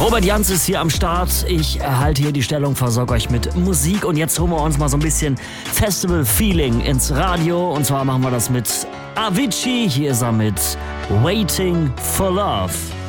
Robert Jans ist hier am Start. Ich erhalte hier die Stellung, versorge euch mit Musik. Und jetzt holen wir uns mal so ein bisschen Festival-Feeling ins Radio. Und zwar machen wir das mit Avicii. Hier ist er mit Waiting for Love.